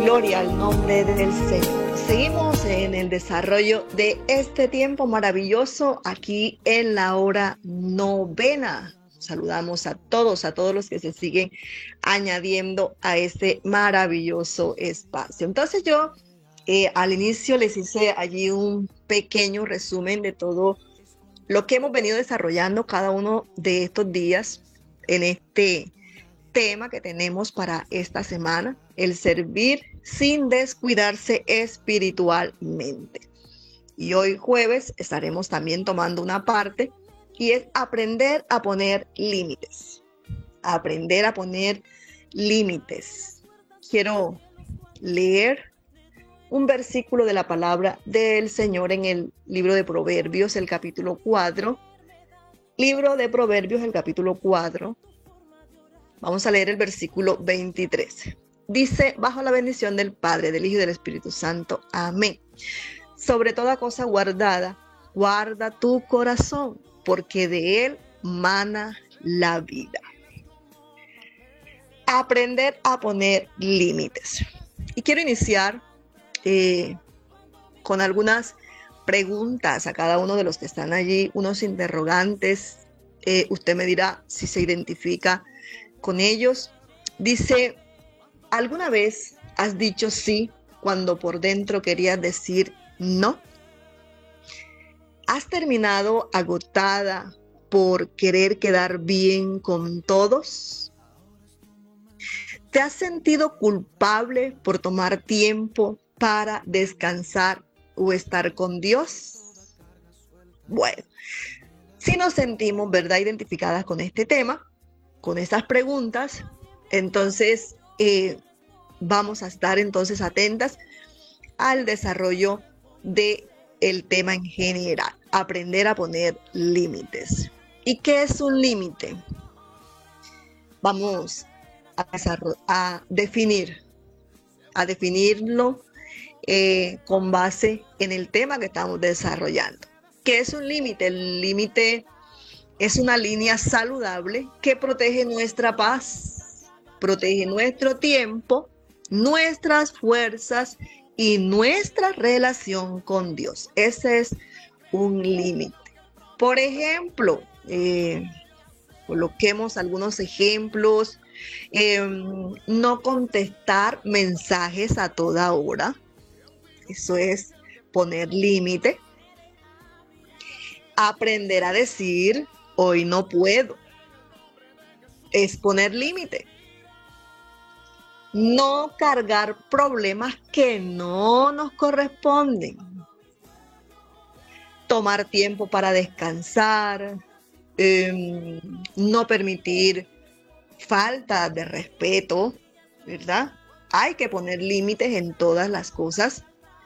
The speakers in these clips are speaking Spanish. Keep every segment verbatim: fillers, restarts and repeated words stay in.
Gloria al nombre del Señor. Seguimos en el desarrollo de este tiempo maravilloso aquí en la hora novena. Saludamos a todos, a todos los que se siguen añadiendo a este maravilloso espacio. Entonces yo eh, al inicio les hice allí un pequeño resumen de todo lo que hemos venido desarrollando cada uno de estos días en este tema que tenemos para esta semana, el servir sin descuidarse espiritualmente. Y hoy jueves estaremos también tomando una parte y es aprender a poner límites. Aprender a poner límites. Quiero leer un versículo de la palabra del Señor en el libro de Proverbios, el capítulo cuatro. Libro de Proverbios, el capítulo cuatro. Vamos a leer el versículo veintitrés. Dice, bajo la bendición del Padre, del Hijo y del Espíritu Santo. Amén. Sobre toda cosa guardada, guarda tu corazón, porque de él mana la vida. Aprender a poner límites. Y quiero iniciar eh, con algunas preguntas a cada uno de los que están allí, unos interrogantes. Eh, usted me dirá si se identifica con ellos. Dice, ¿alguna vez has dicho sí cuando por dentro querías decir no? ¿Has terminado agotada por querer quedar bien con todos? ¿Te has sentido culpable por tomar tiempo para descansar o estar con Dios? Bueno, si nos sentimos, ¿verdad?, identificadas con este tema, con estas preguntas, entonces eh, vamos a estar entonces atentas al desarrollo del tema en general, aprender a poner límites. ¿Y qué es un límite? Vamos a, a definir, a definirlo eh, con base en el tema que estamos desarrollando. ¿Qué es un límite? El límite es una línea saludable que protege nuestra paz, protege nuestro tiempo, nuestras fuerzas y nuestra relación con Dios. Ese es un límite. Por ejemplo, eh, coloquemos algunos ejemplos. Eh, no contestar mensajes a toda hora. Eso es poner límite. Aprender a decir, hoy no puedo. Es poner límite. No cargar problemas que no nos corresponden. Tomar tiempo para descansar. Eh, no permitir falta de respeto, ¿verdad? Hay que poner límites en todas las cosas.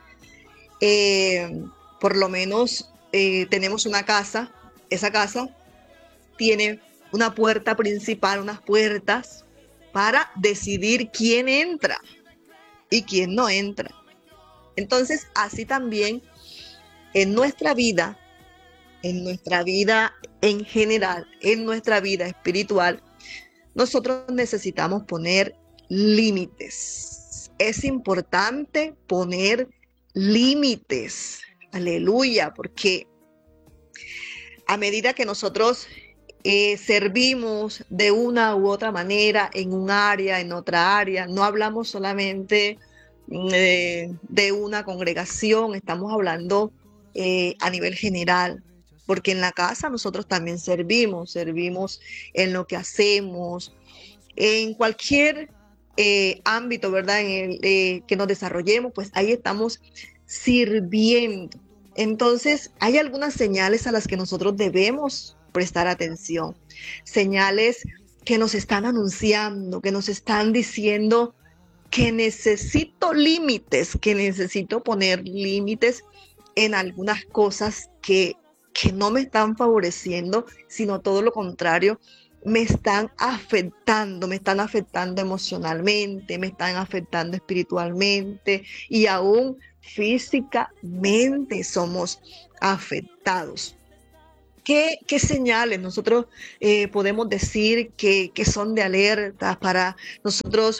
Eh, por lo menos eh, tenemos una casa. Esa casa tiene una puerta principal, unas puertas para decidir quién entra y quién no entra. Entonces, así también en nuestra vida, en nuestra vida en general, en nuestra vida espiritual, nosotros necesitamos poner límites. Es importante poner límites. Aleluya, porque a medida que nosotros eh, servimos de una u otra manera en un área, en otra área, no hablamos solamente eh, de una congregación, estamos hablando eh, a nivel general. Porque en la casa nosotros también servimos, servimos en lo que hacemos, en cualquier eh, ámbito, ¿verdad?, en el eh, que nos desarrollemos, pues ahí estamos sirviendo. Entonces, hay algunas señales a las que nosotros debemos prestar atención. Señales que nos están anunciando, que nos están diciendo que necesito límites, que necesito poner límites en algunas cosas que que no me están favoreciendo, sino todo lo contrario, me están afectando, me están afectando emocionalmente, me están afectando espiritualmente y aún físicamente somos afectados. ¿Qué, qué señales nosotros eh, podemos decir que, que son de alerta para nosotros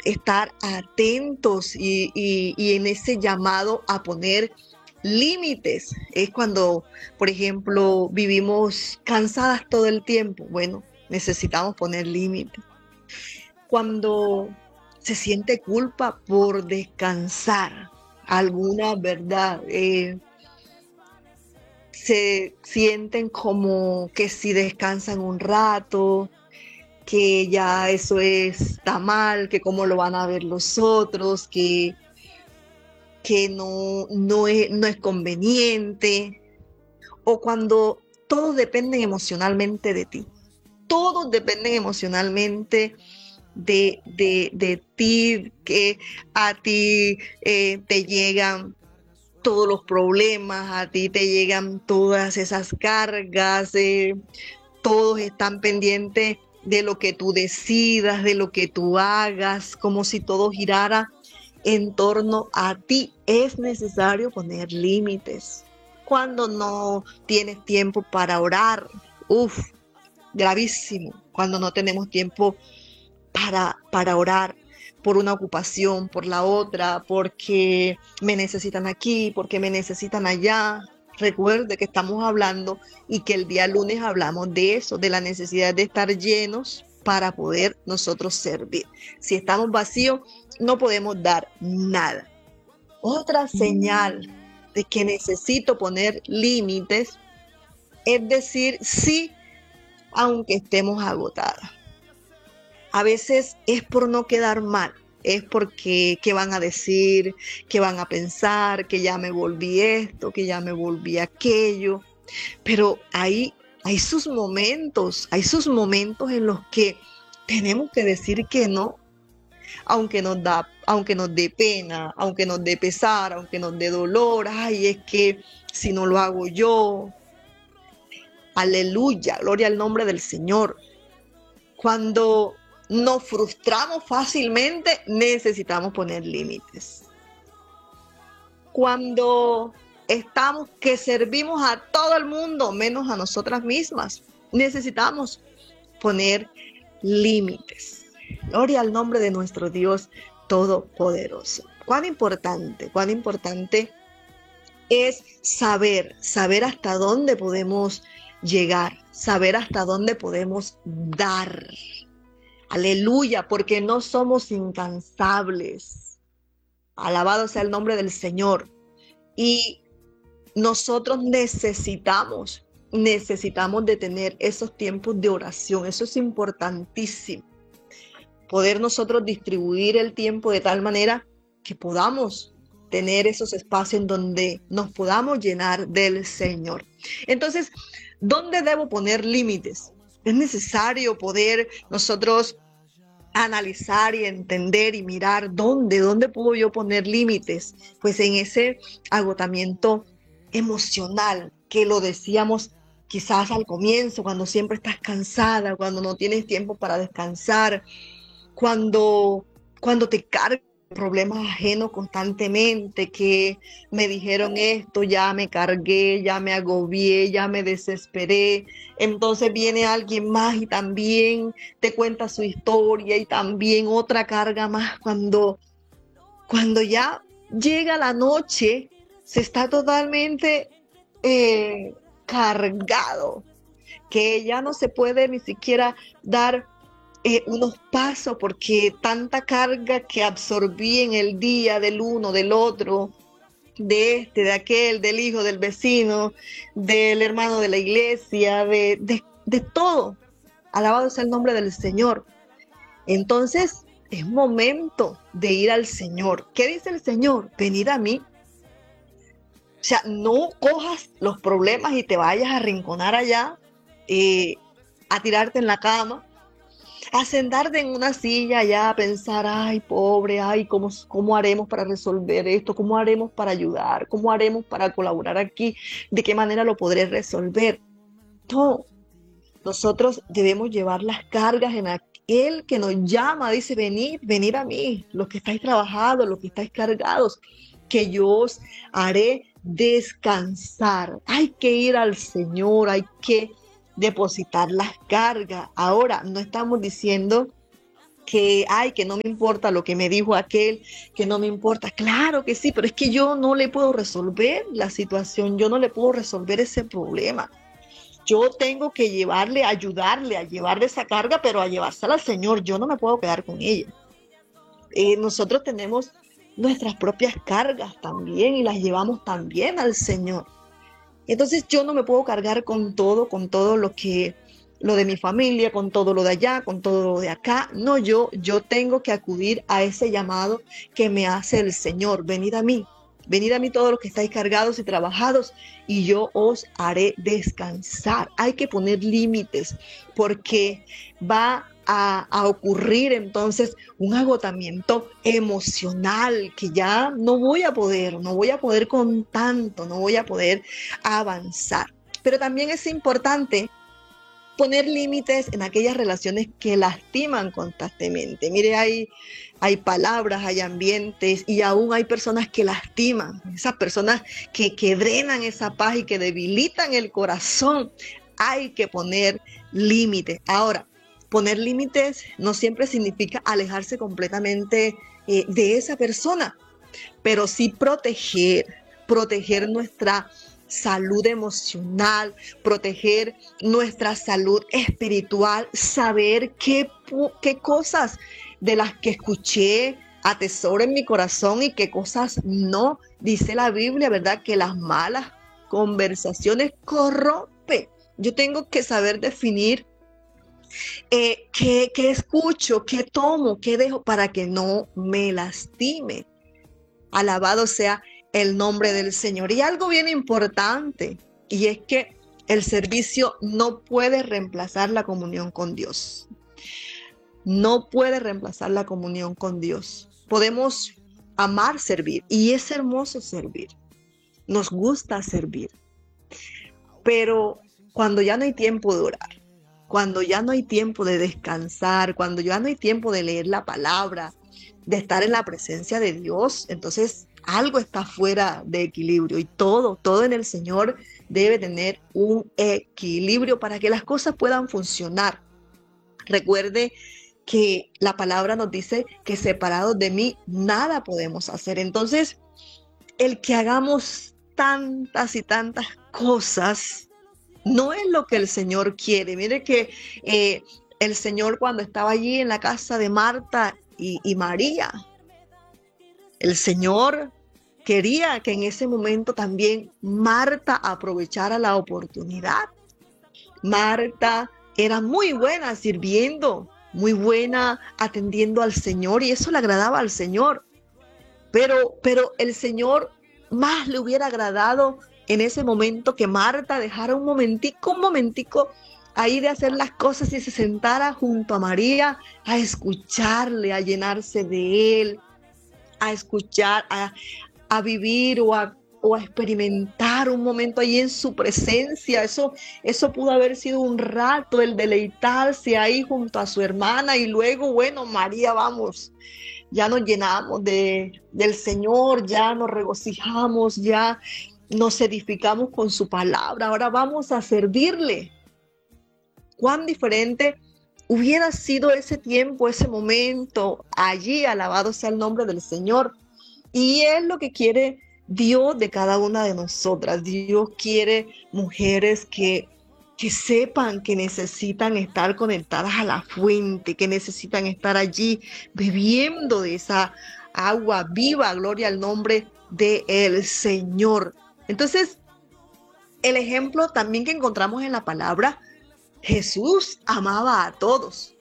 estar atentos y, y, y en ese llamado a poner límites. Es cuando, por ejemplo, vivimos cansadas todo el tiempo. Bueno, necesitamos poner límites. Cuando se siente culpa por descansar, alguna verdad, eh, se sienten como que si descansan un rato, que ya eso está mal, que cómo lo van a ver los otros, que, que no, no es, no es conveniente, o cuando todos dependen emocionalmente de ti, todos dependen emocionalmente de, de, de ti, que a ti eh, te llegan todos los problemas, a ti te llegan todas esas cargas, eh, todos están pendientes de lo que tú decidas, de lo que tú hagas, como si todo girara en torno a ti. Es necesario poner límites. Cuando no tienes tiempo para orar, uff, gravísimo. Cuando no tenemos tiempo para, para orar por una ocupación, por la otra, porque me necesitan aquí, porque me necesitan allá. Recuerde que estamos hablando y que el día lunes hablamos de eso, de la necesidad de estar llenos para poder nosotros servir. Si estamos vacíos, no podemos dar nada. Otra señal de que necesito poner límites es decir sí, aunque estemos agotadas. A veces es por no quedar mal, es porque qué van a decir, qué van a pensar, que ya me volví esto, que ya me volví aquello. Pero hay, hay sus momentos, hay sus momentos en los que tenemos que decir que no, aunque nos da, aunque nos dé pena, aunque nos dé pesar, aunque nos dé dolor. Ay, es que si no lo hago yo. Aleluya, gloria al nombre del Señor. Cuando nos frustramos fácilmente, necesitamos poner límites. Cuando estamos que servimos a todo el mundo, menos a nosotras mismas, necesitamos poner límites. Gloria al nombre de nuestro Dios Todopoderoso. Cuán importante, cuán importante es saber, saber hasta dónde podemos llegar, saber hasta dónde podemos dar. Aleluya, porque no somos incansables. Alabado sea el nombre del Señor. Y nosotros necesitamos, necesitamos de tener esos tiempos de oración. Eso es importantísimo. Poder nosotros distribuir el tiempo de tal manera que podamos tener esos espacios en donde nos podamos llenar del Señor. Entonces, ¿dónde debo poner límites? Es necesario poder nosotros analizar y entender y mirar dónde, dónde puedo yo poner límites. Pues en ese agotamiento emocional que lo decíamos quizás al comienzo, cuando siempre estás cansada, cuando no tienes tiempo para descansar, cuando, cuando te cargas problemas ajenos constantemente, que me dijeron esto, ya me cargué, ya me agobié, ya me desesperé. Entonces viene alguien más y también te cuenta su historia y también otra carga más. Cuando, cuando ya llega la noche, se está totalmente eh, cargado, que ya no se puede ni siquiera dar Eh, unos pasos porque tanta carga que absorbí en el día del uno, del otro, de este, de aquel, del hijo, del vecino, del hermano de la iglesia, de, de, de todo. Alabado sea el nombre del Señor. Entonces es momento de ir al Señor. ¿Qué dice el Señor? Venid a mí. O sea, no cojas los problemas y te vayas a arrinconar allá, eh, a tirarte en la cama, a sentarte en una silla ya a pensar, ay, pobre, ay, ¿cómo, cómo haremos para resolver esto? ¿Cómo haremos para ayudar? ¿Cómo haremos para colaborar aquí? ¿De qué manera lo podré resolver? No, nosotros debemos llevar las cargas en aquel que nos llama, dice, venid, venid a mí, los que estáis trabajados, los que estáis cargados, que yo os haré descansar. Hay que ir al Señor, hay que depositar las cargas. Ahora, no estamos diciendo que, ay, que no me importa lo que me dijo aquel, que no me importa. Claro que sí, pero es que yo no le puedo resolver la situación, yo no le puedo resolver ese problema. Yo tengo que llevarle, ayudarle a llevarle esa carga, pero a llevársela al Señor. Yo no me puedo quedar con ella. Eh, nosotros tenemos nuestras propias cargas también y las llevamos también al Señor. Entonces yo no me puedo cargar con todo, con todo lo que, lo de mi familia, con todo lo de allá, con todo lo de acá. No, yo, yo tengo que acudir a ese llamado que me hace el Señor. Venid a mí, venid a mí todos los que estáis cargados y trabajados y yo os haré descansar. Hay que poner límites porque va a, a ocurrir entonces un agotamiento emocional que ya no voy a poder, no voy a poder con tanto, no voy a poder avanzar. Pero también es importante poner límites en aquellas relaciones que lastiman constantemente. Mire, hay, hay palabras, hay ambientes y aún hay personas que lastiman, esas personas que, que drenan esa paz y que debilitan el corazón. Hay que poner límites. Ahora, poner límites no siempre significa alejarse completamente eh, de esa persona, pero sí proteger, proteger nuestra salud emocional, proteger nuestra salud espiritual, saber qué, qué cosas de las que escuché atesoro en mi corazón y qué cosas no. Dice la Biblia, ¿verdad? Que las malas conversaciones corrompen. Yo tengo que saber definir eh, qué, qué escucho, qué tomo, qué dejo para que no me lastime. Alabado sea el nombre del Señor. Y algo bien importante, y es que el servicio no puede reemplazar la comunión con Dios. No puede reemplazar la comunión con Dios. Podemos amar servir, y es hermoso servir. Nos gusta servir. Pero cuando ya no hay tiempo de orar, cuando ya no hay tiempo de descansar, cuando ya no hay tiempo de leer la palabra, de estar en la presencia de Dios, entonces algo está fuera de equilibrio y todo, todo en el Señor debe tener un equilibrio para que las cosas puedan funcionar. Recuerde que la palabra nos dice que separados de mí nada podemos hacer. Entonces, el que hagamos tantas y tantas cosas no es lo que el Señor quiere. Mire que eh, el Señor cuando estaba allí en la casa de Marta y, y María, el Señor quería que en ese momento también Marta aprovechara la oportunidad. Marta era muy buena sirviendo, muy buena atendiendo al Señor y eso le agradaba al Señor. Pero, pero el Señor más le hubiera agradado en ese momento que Marta dejara un momentico, un momentico ahí de hacer las cosas y se sentara junto a María a escucharle, a llenarse de él, a escuchar, a, a vivir o a, o a experimentar un momento ahí en su presencia. Eso, eso pudo haber sido un rato, el deleitarse ahí junto a su hermana y luego, bueno, María, vamos, ya nos llenamos de, del Señor, ya nos regocijamos, ya nos edificamos con su palabra, ahora vamos a servirle. Cuán diferente hubiera sido ese tiempo, ese momento, allí, alabado sea el nombre del Señor. Y es lo que quiere Dios de cada una de nosotras. Dios quiere mujeres que, que sepan que necesitan estar conectadas a la fuente, que necesitan estar allí bebiendo de esa agua viva, gloria al nombre del Señor. Entonces, el ejemplo también que encontramos en la palabra, Jesús amaba a todos.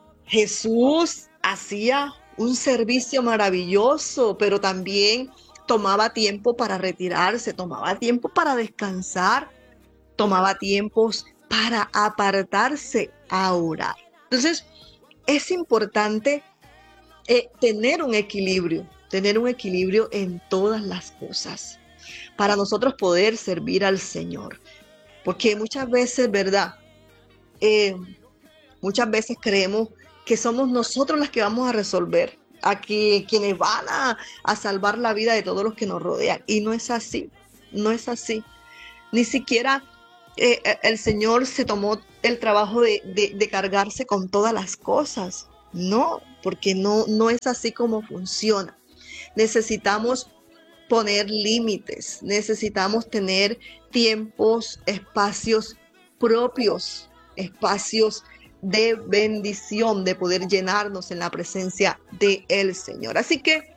Jesús hacía un servicio maravilloso, pero también tomaba tiempo para retirarse, tomaba tiempo para descansar, tomaba tiempos para apartarse a orar. Entonces, es importante eh, tener un equilibrio, tener un equilibrio en todas las cosas para nosotros poder servir al Señor. Porque muchas veces, ¿verdad? Eh, muchas veces creemos que somos nosotros las que vamos a resolver, a que, quienes van a, a salvar la vida de todos los que nos rodean. Y no es así, no es así. Ni siquiera eh, el Señor se tomó el trabajo de, de, de cargarse con todas las cosas. No, porque no, no es así como funciona. Necesitamos poner límites, necesitamos tener tiempos, espacios propios, espacios de bendición, de poder llenarnos en la presencia del Señor. Así que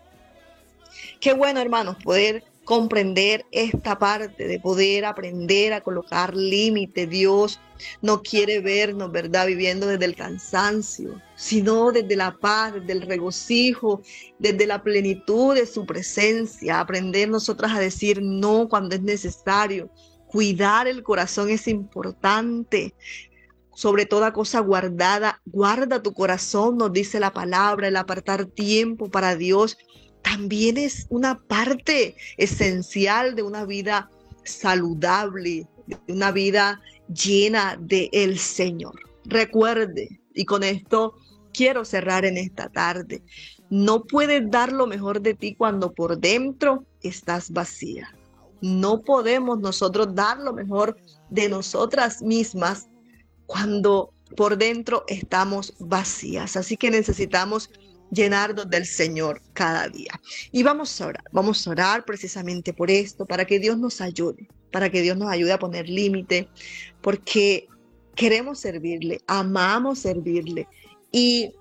qué bueno, hermanos, poder comprender esta parte de poder aprender a colocar límite. Dios no quiere vernos, ¿verdad?, viviendo desde el cansancio, sino desde la paz, desde el regocijo, desde la plenitud de su presencia. Aprender nosotras a decir no cuando es necesario. Cuidar el corazón es importante. Sobre toda cosa guardada, guarda tu corazón, nos dice la palabra. El apartar tiempo para Dios también es una parte esencial de una vida saludable, de una vida llena del Señor. Recuerde, y con esto quiero cerrar en esta tarde, no puedes dar lo mejor de ti cuando por dentro estás vacía. No podemos nosotros dar lo mejor de nosotras mismas cuando por dentro estamos vacías. Así que necesitamos llenarnos del Señor cada día. Y vamos a orar, vamos a orar precisamente por esto, para que Dios nos ayude, para que Dios nos ayude a poner límite, porque queremos servirle, amamos servirle y,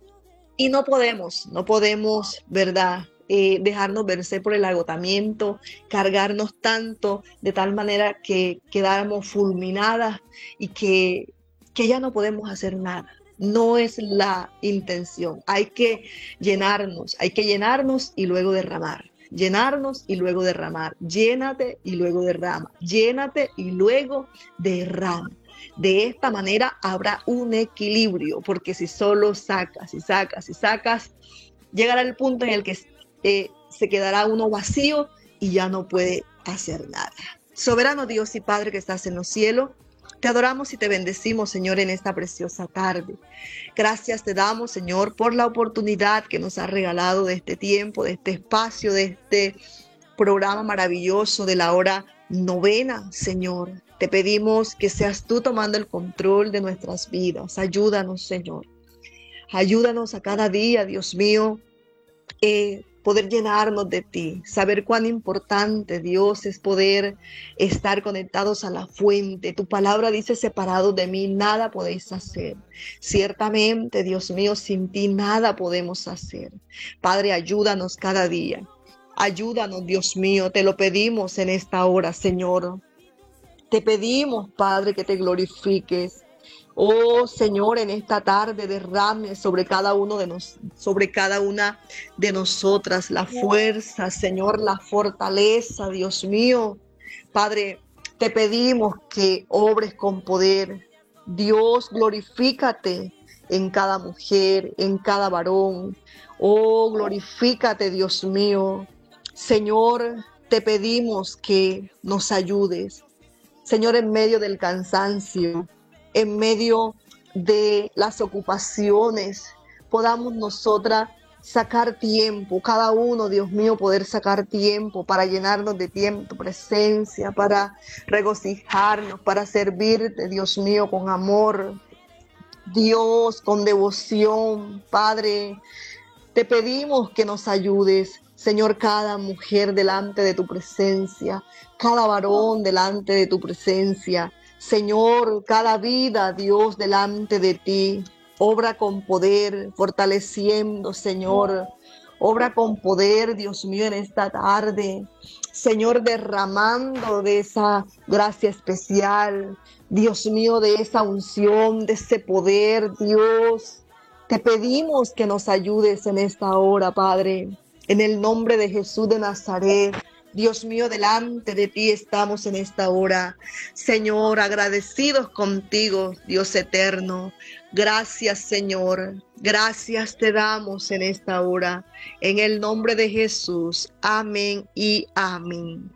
y no podemos, no podemos, ¿verdad?, Eh, dejarnos vencer por el agotamiento, cargarnos tanto de tal manera que quedáramos fulminadas y que, que ya no podemos hacer nada. No es la intención. Hay que llenarnos, hay que llenarnos y luego derramar. Llenarnos y luego derramar. Llénate y luego derrama. Llénate y luego derrama. De esta manera habrá un equilibrio, porque si solo sacas y sacas y sacas, llegará el punto en el que eh, se quedará uno vacío y ya no puede hacer nada. Soberano Dios y Padre que estás en los cielos, te adoramos y te bendecimos, Señor, en esta preciosa tarde. Gracias te damos, Señor, por la oportunidad que nos has regalado de este tiempo, de este espacio, de este programa maravilloso de la hora novena, Señor. Te pedimos que seas tú tomando el control de nuestras vidas. Ayúdanos, Señor. Ayúdanos a cada día, Dios mío, eh, poder llenarnos de ti, saber cuán importante, Dios, es poder estar conectados a la fuente. Tu palabra dice: separados de mí nada podéis hacer. Ciertamente, Dios mío, sin ti nada podemos hacer. Padre, ayúdanos cada día. Ayúdanos, Dios mío, te lo pedimos en esta hora, Señor. Te pedimos, Padre, que te glorifiques. Oh Señor, en esta tarde derrame sobre cada uno de nos, sobre cada una de nosotras la fuerza, Señor, la fortaleza, Dios mío. Padre, te pedimos que obres con poder. Dios, glorifícate en cada mujer, en cada varón. Oh, glorifícate, Dios mío. Señor, te pedimos que nos ayudes. Señor, en medio del cansancio, en medio de las ocupaciones, podamos nosotras sacar tiempo, cada uno, Dios mío, poder sacar tiempo para llenarnos de tiempo, tu presencia, para regocijarnos, para servirte, Dios mío, con amor, Dios, con devoción. Padre, te pedimos que nos ayudes, Señor, cada mujer delante de tu presencia, cada varón delante de tu presencia. Señor, cada vida, Dios, delante de ti. Obra con poder, fortaleciendo, Señor. Obra con poder, Dios mío, en esta tarde. Señor, derramando de esa gracia especial. Dios mío, de esa unción, de ese poder, Dios. Te pedimos que nos ayudes en esta hora, Padre. En el nombre de Jesús de Nazaret. Dios mío, delante de ti estamos en esta hora. Señor, agradecidos contigo, Dios eterno. Gracias, Señor. Gracias te damos en esta hora. En el nombre de Jesús. Amén y amén.